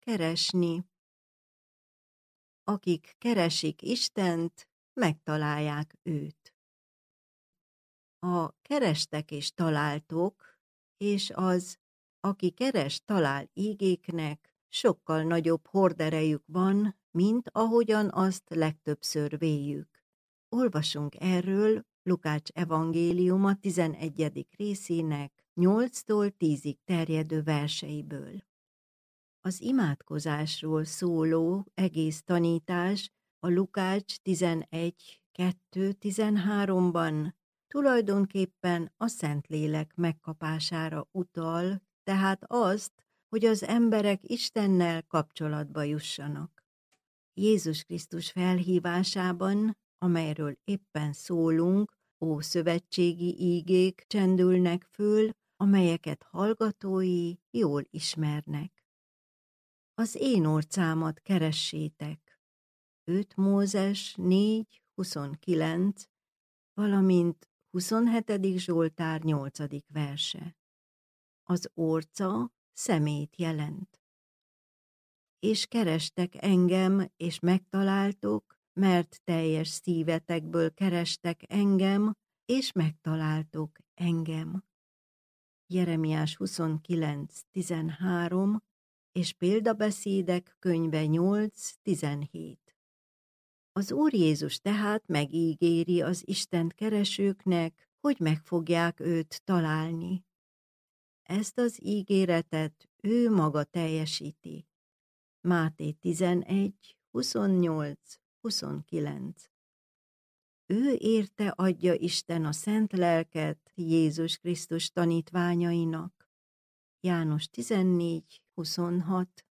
keresni. Akik keresik Istent, megtalálják őt. A kerestek és találtok, és az, aki keres, talál ígéknek, sokkal nagyobb horderejük van, mint ahogyan azt legtöbbször véljük. Olvasunk erről Lukács evangéliuma 11. részének 8-tól 10-ig terjedő verseiből. Az imádkozásról szóló egész tanítás a Lukács 11.2-13-ban tulajdonképpen a Szentlélek megkapására utal, tehát azt, hogy az emberek Istennel kapcsolatba jussanak. Jézus Krisztus felhívásában, amelyről éppen szólunk, ószövetségi ígék csendülnek föl, amelyeket hallgatói jól ismernek. Az én orcámat keressétek. 5 Mózes 4.29, valamint 27. Zsoltár 8. verse. Az orca szemét jelent. És kerestek engem, és megtaláltok, mert teljes szívetekből kerestek engem, és megtaláltok engem. Jeremiás 29.13 és Példabeszédek könyve 8.17. Az Úr Jézus tehát megígéri az Istent keresőknek, hogy meg fogják őt találni. Ezt az ígéretet ő maga teljesíti. Máté 11.28-29. Ő érte adja Isten a szent lelket Jézus Krisztus tanítványainak. János 14.26